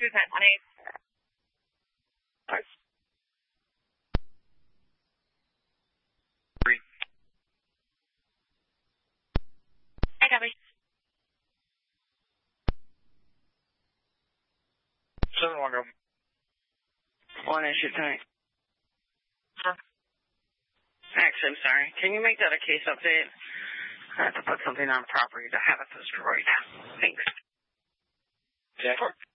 210, honey. Thanks. Hi, Debbie. 7-1, go. 1 issue tonight. Sure. Actually, I'm sorry. Can you make that a case update? I have to put something on property to have it destroyed. Thanks. Yeah.